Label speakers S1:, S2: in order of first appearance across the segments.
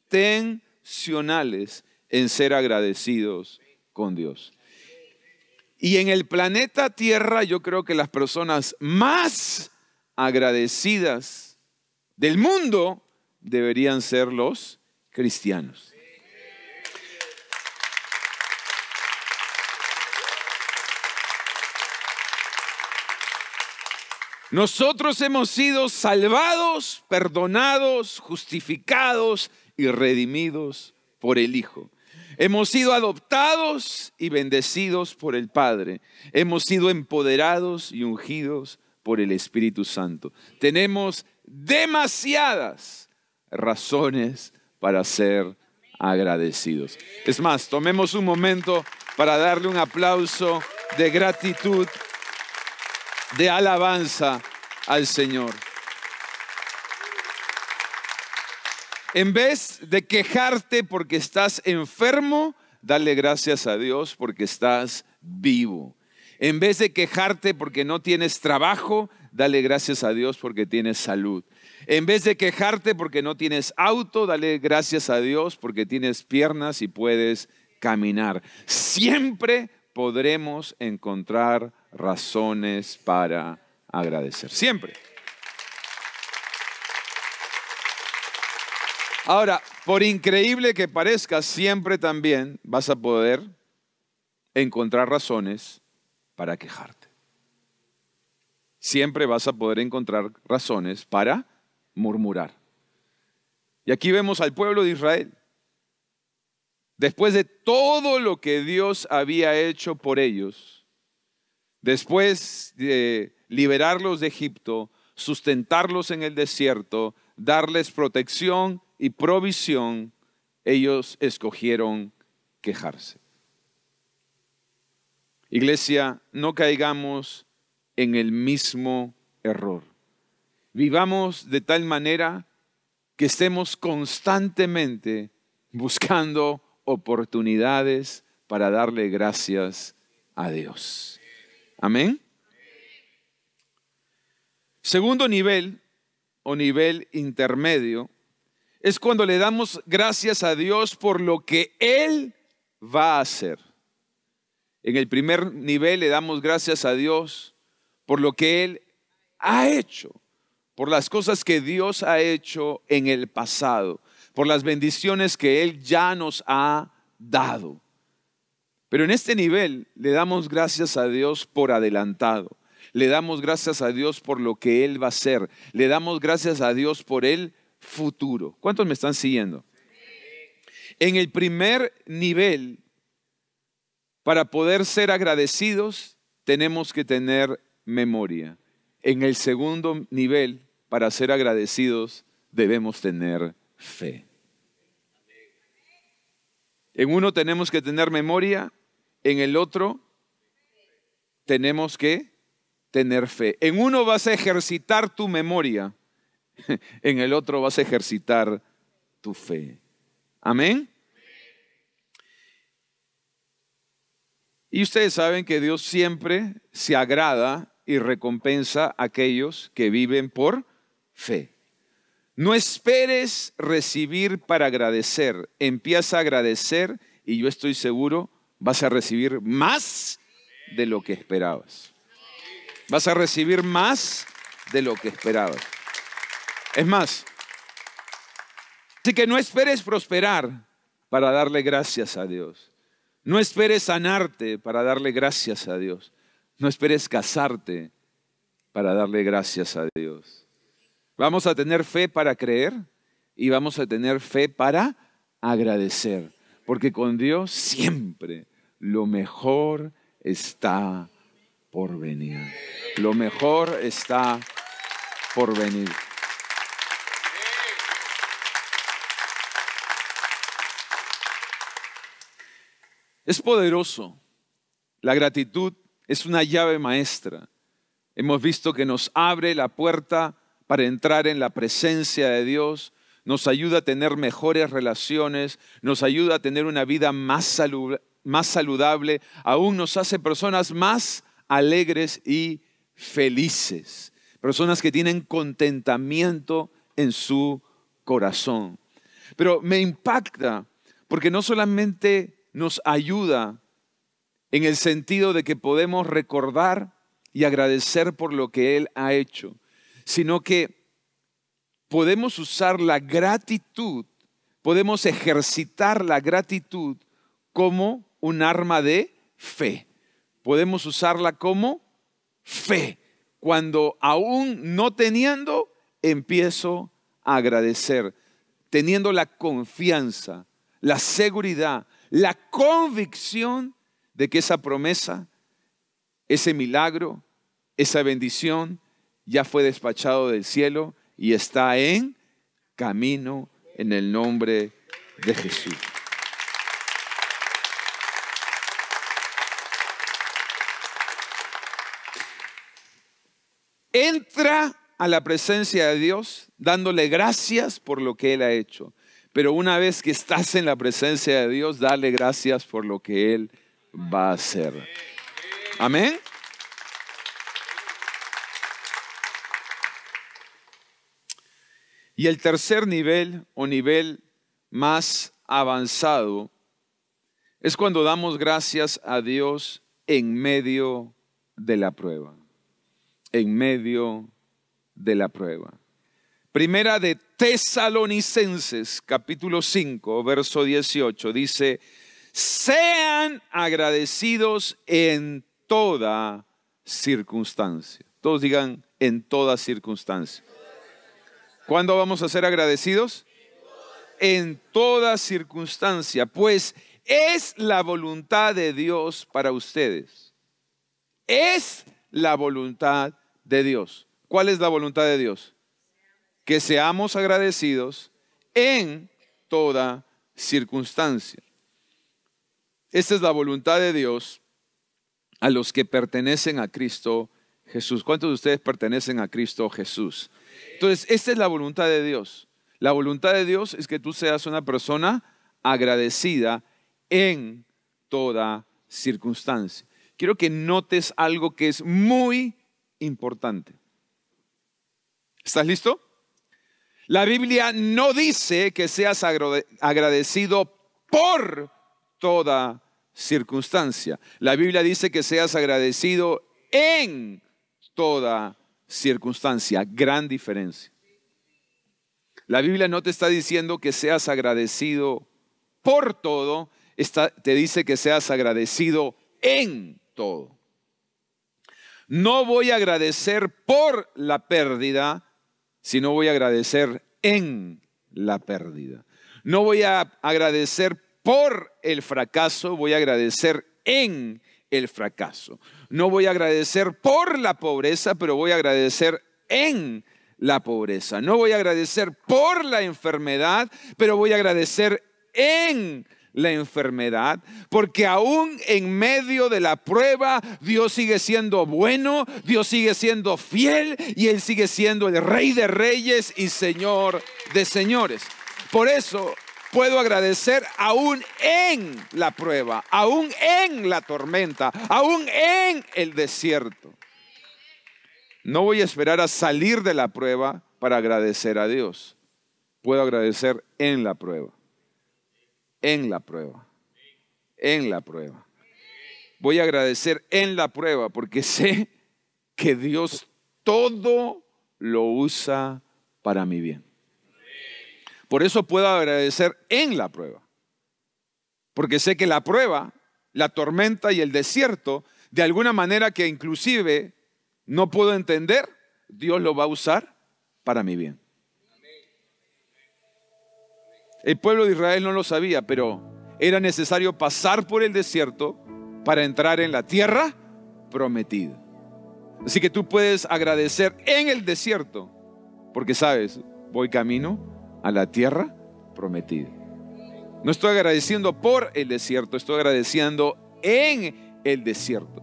S1: intencionales en ser agradecidos con Dios. Y en el planeta Tierra yo creo que las personas más agradecidas del mundo deberían ser los cristianos. Nosotros hemos sido salvados, perdonados, justificados y redimidos por el Hijo. Hemos sido adoptados y bendecidos por el Padre. Hemos sido empoderados y ungidos por el Espíritu Santo. Tenemos demasiadas razones para ser agradecidos. Es más, tomemos un momento para darle un aplauso de gratitud, de alabanza al Señor. En vez de quejarte porque estás enfermo, dale gracias a Dios porque estás vivo. En vez de quejarte porque no tienes trabajo, dale gracias a Dios porque tienes salud. En vez de quejarte porque no tienes auto, dale gracias a Dios porque tienes piernas y puedes caminar. Siempre podremos encontrar razones para agradecer. Siempre. Ahora, por increíble que parezca, siempre también vas a poder encontrar razones para quejarte. Siempre vas a poder encontrar razones para murmurar. Y aquí vemos al pueblo de Israel. Después de todo lo que Dios había hecho por ellos, después de liberarlos de Egipto, sustentarlos en el desierto, darles protección y provisión, ellos escogieron quejarse. Iglesia, no caigamos en el mismo error. Vivamos de tal manera que estemos constantemente buscando oportunidades para darle gracias a Dios. Amén. Segundo nivel o nivel intermedio es cuando le damos gracias a Dios por lo que Él va a hacer. En el primer nivel le damos gracias a Dios por lo que Él ha hecho, por las cosas que Dios ha hecho en el pasado, por las bendiciones que Él ya nos ha dado. Pero en este nivel le damos gracias a Dios por adelantado. Le damos gracias a Dios por lo que Él va a hacer. Le damos gracias a Dios por el futuro. ¿Cuántos me están siguiendo? En el primer nivel, para poder ser agradecidos, tenemos que tener memoria. En el segundo nivel, para ser agradecidos, debemos tener fe. En uno tenemos que tener memoria, en el otro tenemos que tener fe. En uno vas a ejercitar tu memoria, en el otro vas a ejercitar tu fe. Amén. Y ustedes saben que Dios siempre se agrada y recompensa a aquellos que viven por fe. No esperes recibir para agradecer. Empieza a agradecer y yo estoy seguro vas a recibir más de lo que esperabas. Vas a recibir más de lo que esperabas. Es más, así que no esperes prosperar para darle gracias a Dios. No esperes sanarte para darle gracias a Dios. No esperes casarte para darle gracias a Dios. Vamos a tener fe para creer y vamos a tener fe para agradecer. Porque con Dios siempre lo mejor está por venir. Lo mejor está por venir. Es poderoso. La gratitud es una llave maestra. Hemos visto que nos abre la puerta para entrar en la presencia de Dios, nos ayuda a tener mejores relaciones, nos ayuda a tener una vida más saludable, aún nos hace personas más alegres y felices, personas que tienen contentamiento en su corazón. Pero me impacta porque no solamente nos ayuda en el sentido de que podemos recordar y agradecer por lo que Él ha hecho, sino que podemos usar la gratitud, podemos ejercitar la gratitud como un arma de fe. Podemos usarla como fe. Cuando aún no teniendo, empiezo a agradecer, teniendo la confianza, la seguridad, la convicción de que esa promesa, ese milagro, esa bendición ya fue despachado del cielo y está en camino en el nombre de Jesús. Entra a la presencia de Dios dándole gracias por lo que Él ha hecho. Pero una vez que estás en la presencia de Dios, dale gracias por lo que Él va a hacer. Amén. Y el tercer nivel o nivel más avanzado es cuando damos gracias a Dios en medio de la prueba. En medio de la prueba. Primera de Tesalonicenses, capítulo 5, verso 18, dice: sean agradecidos en toda circunstancia. Todos digan, en toda circunstancia. ¿Cuándo vamos a ser agradecidos? En toda circunstancia, pues es la voluntad de Dios para ustedes. Es la voluntad de Dios. ¿Cuál es la voluntad de Dios? Que seamos agradecidos en toda circunstancia. Esta es la voluntad de Dios a los que pertenecen a Cristo Jesús. ¿Cuántos de ustedes pertenecen a Cristo Jesús? Entonces, esta es la voluntad de Dios. La voluntad de Dios es que tú seas una persona agradecida en toda circunstancia. Quiero que notes algo que es muy importante. ¿Estás listo? La Biblia no dice que seas agradecido por toda circunstancia. La Biblia dice que seas agradecido en toda circunstancia. Gran diferencia. La Biblia no te está diciendo que seas agradecido por todo, te dice que seas agradecido en todo. No voy a agradecer por la pérdida, sino voy a agradecer en la pérdida. No voy a agradecer por el fracaso, voy a agradecer en el fracaso. No voy a agradecer por la pobreza, pero voy a agradecer en la pobreza. No voy a agradecer por la enfermedad, pero voy a agradecer en la enfermedad, porque aún en medio de la prueba, Dios sigue siendo bueno, Dios sigue siendo fiel y Él sigue siendo el Rey de Reyes y Señor de Señores. Por eso puedo agradecer aún en la prueba, aún en la tormenta, aún en el desierto. No voy a esperar a salir de la prueba para agradecer a Dios. Puedo agradecer en la prueba. En la prueba. En la prueba. Voy a agradecer en la prueba porque sé que Dios todo lo usa para mi bien. Por eso puedo agradecer en la prueba. Porque sé que la prueba, la tormenta y el desierto, de alguna manera que inclusive no puedo entender, Dios lo va a usar para mi bien. El pueblo de Israel no lo sabía, pero era necesario pasar por el desierto para entrar en la tierra prometida. Así que tú puedes agradecer en el desierto, porque sabes, voy camino a la tierra prometida. No estoy agradeciendo por el desierto, estoy agradeciendo en el desierto.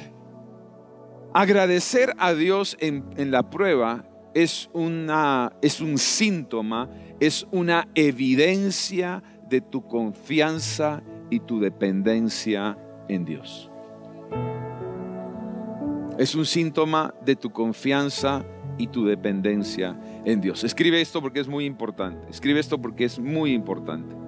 S1: Agradecer a Dios en la prueba es un síntoma, es una evidencia de tu confianza y tu dependencia en Dios. Es un síntoma de tu confianza y tu dependencia en Dios. Escribe esto porque es muy importante. Escribe esto porque es muy importante.